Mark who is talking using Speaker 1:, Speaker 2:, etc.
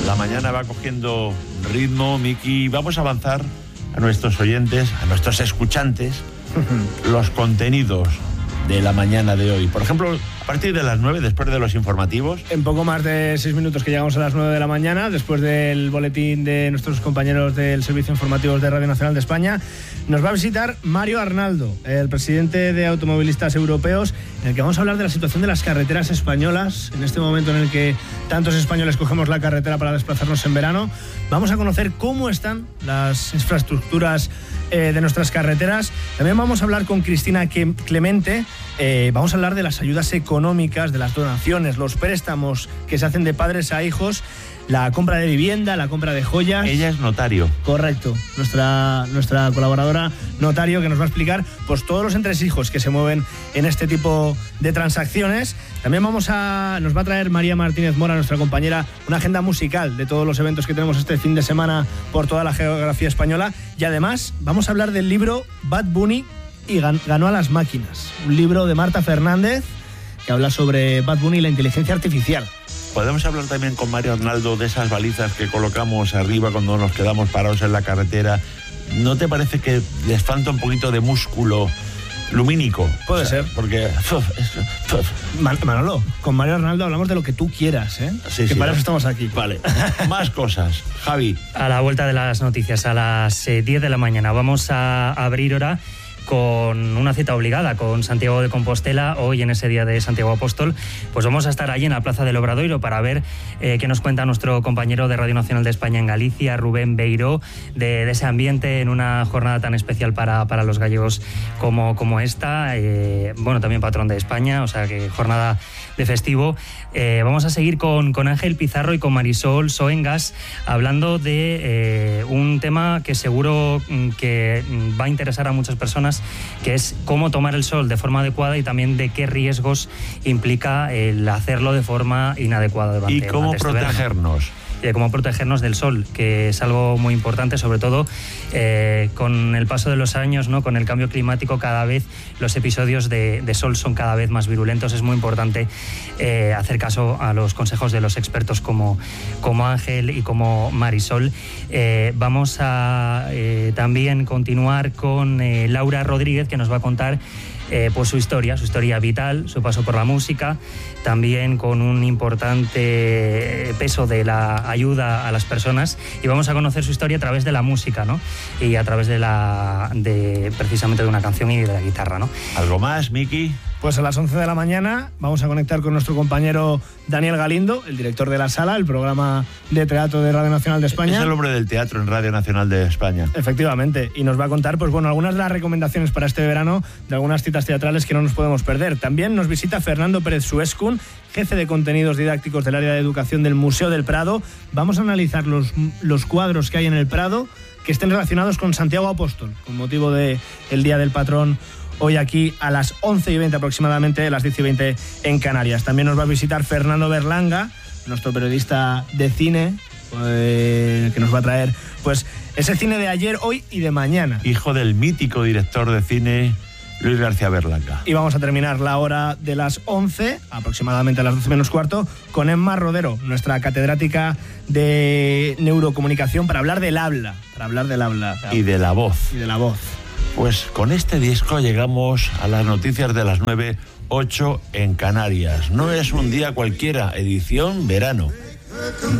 Speaker 1: La mañana va cogiendo ritmo, Miki. Vamos a avanzar a nuestros oyentes, a nuestros escuchantes, los contenidos de la mañana de hoy. Por ejemplo, a partir de las 9, después de los informativos.
Speaker 2: En poco más de 6 minutos que llegamos a las 9 de la mañana, después del boletín de nuestros compañeros del Servicio Informativos de Radio Nacional de España, nos va a visitar Mario Arnaldo, el presidente de Automovilistas Europeos, en el que vamos a hablar de la situación de las carreteras españolas, en este momento en el que tantos españoles cogemos la carretera para desplazarnos en verano. Vamos a conocer cómo están las infraestructuras de nuestras carreteras. También vamos a hablar con Cristina Clemente. Vamos a hablar de las ayudas económicas, de las donaciones, los préstamos que se hacen de padres a hijos, la compra de vivienda, la compra de joyas.
Speaker 1: Ella es notario.
Speaker 2: Correcto, nuestra colaboradora notario, que nos va a explicar pues todos los entresijos que se mueven en este tipo de transacciones. También nos va a traer María Martínez Mora, nuestra compañera, una agenda musical de todos los eventos que tenemos este fin de semana por toda la geografía española. Y además vamos a hablar del libro Bad Bunny y ganó a las máquinas, un libro de Marta Fernández que habla sobre Bad Bunny y la inteligencia artificial.
Speaker 1: Podemos hablar también con Mario Arnaldo de esas balizas que colocamos arriba cuando nos quedamos parados en la carretera. ¿No te parece que les falta un poquito de músculo lumínico?
Speaker 2: Puede ser.
Speaker 1: Porque...
Speaker 2: Manolo, con Mario Arnaldo hablamos de lo que tú quieras, ¿eh?
Speaker 1: Sí,
Speaker 2: que para eso estamos aquí.
Speaker 1: Vale. Más cosas. Javi.
Speaker 3: A la vuelta de las noticias, a las 10 de la mañana, vamos a abrir hora con una cita obligada con Santiago de Compostela. Hoy, en ese día de Santiago Apóstol, pues vamos a estar allí en la Plaza del Obradoiro para ver qué nos cuenta nuestro compañero de Radio Nacional de España en Galicia, Rubén Beiró, de ese ambiente en una jornada tan especial para los gallegos como esta. Bueno, también patrón de España, o sea que jornada de festivo. Vamos a seguir con Ángel Pizarro y con Marisol Soengas hablando de un tema que seguro que va a interesar a muchas personas, que es cómo tomar el sol de forma adecuada y también de qué riesgos implica el hacerlo de forma inadecuada.
Speaker 1: Y cómo protegernos.
Speaker 3: Y de cómo protegernos del sol, que es algo muy importante, sobre todo con el paso de los años, ¿no? Con el cambio climático, cada vez los episodios de sol son cada vez más virulentos. Es muy importante hacer caso a los consejos de los expertos como Ángel y como Marisol. Vamos a también continuar con Laura Rodríguez, que nos va a contar pues su historia vital, su paso por la música, también con un importante peso de la ayuda a las personas, y vamos a conocer su historia a través de la música, ¿no? Y a través precisamente de una canción y de la guitarra, ¿no?
Speaker 1: ¿Algo más, Miki?
Speaker 2: Pues a las 11 de la mañana vamos a conectar con nuestro compañero Daniel Galindo, el director de La Sala, el programa de teatro de Radio Nacional de España.
Speaker 1: Es el hombre del teatro en Radio Nacional de España.
Speaker 2: Efectivamente, y nos va a contar pues bueno, algunas de las recomendaciones para este verano de algunas citas teatrales que no nos podemos perder. También nos visita Fernando Pérez Suescun, jefe de contenidos didácticos del área de educación del Museo del Prado. Vamos a analizar los cuadros que hay en el Prado que estén relacionados con Santiago Apóstol, con motivo del Día del Patrón, hoy aquí a las 11:20 aproximadamente, a las 10:20 en Canarias. También nos va a visitar Fernando Berlanga, nuestro periodista de cine, que nos va a traer pues ese cine de ayer, hoy y de mañana.
Speaker 1: Hijo del mítico director de cine Luis García Berlanga.
Speaker 2: Y vamos a terminar la hora de las 11, aproximadamente a las 12 menos cuarto, con Emma Rodero, nuestra catedrática de neurocomunicación, para hablar del habla.
Speaker 1: Y de la voz. Pues con este disco llegamos a las noticias de las 9:08 en Canarias. No es un día cualquiera, edición verano.